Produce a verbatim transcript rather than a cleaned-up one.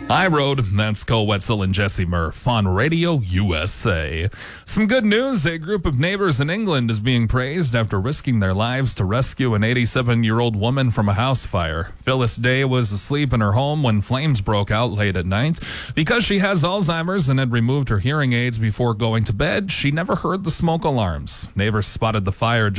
I Road, that's Cole Wetzel and Jesse Murph on Radio U S A. Some good news, a group of neighbors in England is being praised after risking their lives to rescue an eighty-seven-year-old woman from a house fire. Phyllis Day was asleep in her home when flames broke out late at night. Because she has Alzheimer's and had removed her hearing aids before going to bed, she never heard the smoke alarms. Neighbors spotted the fire just